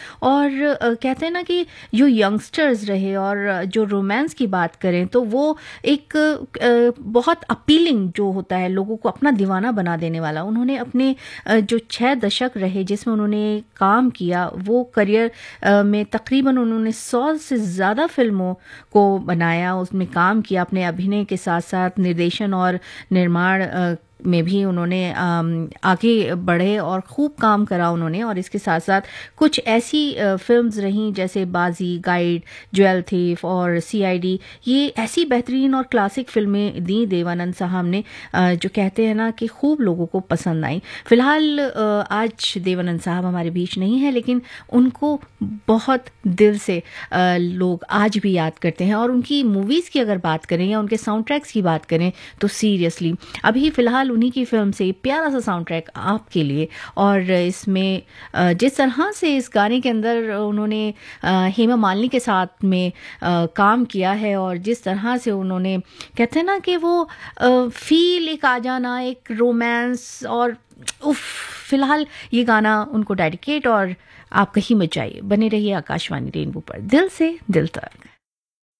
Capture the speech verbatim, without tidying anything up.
और अ, कहते हैं ना कि जो यंगस्टर्स रहे और जो रोमांस की बात करें तो वो एक अ, बहुत अपीलिंग जो होता है, लोगों को अपना दीवाना बना देने वाला। उन्होंने अपने अ, जो छः दशक रहे जिसमें उन्होंने काम किया, वो करियर अ, में तकरीबन उन्होंने सौ से ज़्यादा फिल्मों को बनाया, उसमें काम किया। अपने अभिनय के साथ साथ निर्देशन और निर्माण अ, में भी उन्होंने अम, आगे बढ़े और खूब काम करा उन्होंने। और इसके साथ साथ कुछ ऐसी अ, फिल्म्स रहीं जैसे बाजी, गाइड, ज्वेल थीफ और सीआईडी। ये ऐसी बेहतरीन और क्लासिक फिल्में दी देवानंद साहब ने अ, जो कहते हैं ना कि खूब लोगों को पसंद आई। फिलहाल अ, आज देवानंद साहब हमारे बीच नहीं है, लेकिन उनको बहुत दिल से अ, लोग आज भी याद करते हैं। और उनकी मूवीज़ की अगर बात करें या उनके साउंड ट्रैक्स की बात करें तो सीरियसली अभी फ़िलहाल उन्हीं की फिल्म से प्यारा सा साउंड ट्रैक आपके लिए। और इसमें अ, जिस तरह से इस गाने के अंदर उन्होंने अ, हेमा मालिनी के साथ में अ, काम किया है, और जिस तरह से उन्होंने कहते हैं ना कि वो फील एक आ जाना, एक रोमांस, और उफ, फिलहाल ये गाना उनको डेडिकेट। और आप कहीं मत जाइए, बने रहिए आकाशवाणी रेनबो पर, दिल से दिल तक।